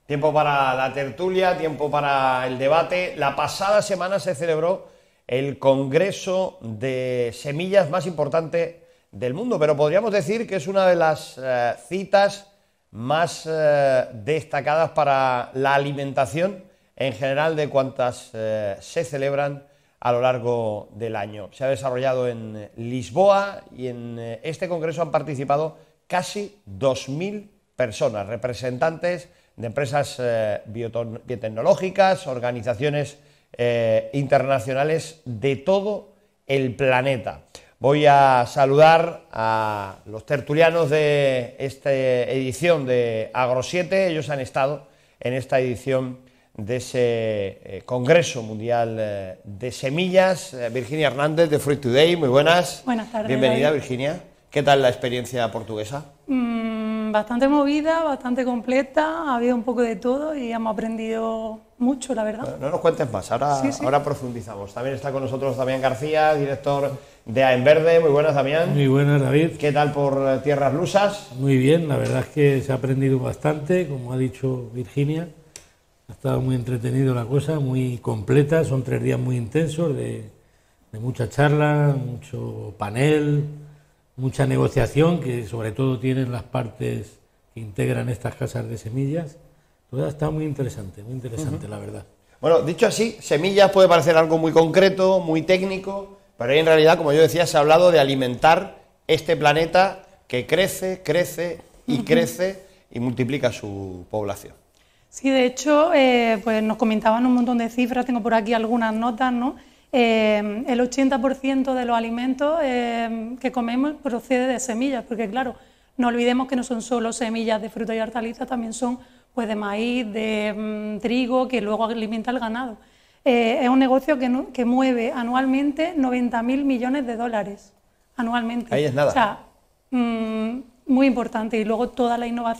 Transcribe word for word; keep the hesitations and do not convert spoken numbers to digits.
Tiempo para la tertulia, tiempo para el debate. La pasada semana se celebró el congreso de semillas más importante del mundo, pero podríamos decir que es una de las eh, citas más eh, destacadas para la alimentación en general de cuantas eh, se celebran a lo largo del año. Se ha desarrollado en Lisboa y en eh, este congreso han participado casi dos mil personas, representantes de empresas eh, biotecnológicas, organizaciones eh, internacionales de todo el planeta. Voy a saludar a los tertulianos de esta edición de Agro siete. Ellos han estado en esta edición de ese eh, Congreso Mundial eh, de Semillas. Eh, Virginia Hernández de Fruit Today, muy buenas. Buenas tardes. Bienvenida, David. Virginia. ¿Qué tal la experiencia portuguesa? Mm, bastante movida, bastante completa, ha habido un poco de todo y hemos aprendido mucho, la verdad. Bueno, no nos cuentes más, ahora, sí, sí. ahora profundizamos. También está con nosotros Damián García, director de A en Verde. Muy buenas, Damián. Muy buenas, David. ¿Qué tal por tierras lusas? Muy bien, la verdad es que se ha aprendido bastante, como ha dicho Virginia. Ha estado muy entretenido la cosa, muy completa. Son tres días muy intensos de, de mucha charla, mucho panel, mucha negociación, que sobre todo tienen las partes que integran estas casas de semillas. Todo está muy interesante, muy interesante, uh-huh. la verdad. Bueno, dicho así, semillas puede parecer algo muy concreto, muy técnico, pero ahí en realidad, como yo decía, se ha hablado de alimentar este planeta que crece, crece y uh-huh. crece y multiplica su población. Sí, de hecho, eh, pues nos comentaban un montón de cifras, tengo por aquí algunas notas, ¿no? Eh, el ochenta por ciento de los alimentos eh, que comemos procede de semillas, porque claro, no olvidemos que no son solo semillas de frutas y hortalizas, también son pues de maíz, de mm, trigo, que luego alimenta al ganado. Eh, es un negocio que, no, que mueve anualmente noventa mil millones de dólares, anualmente. Ahí es nada. O sea, mm, muy importante, y luego toda la innovación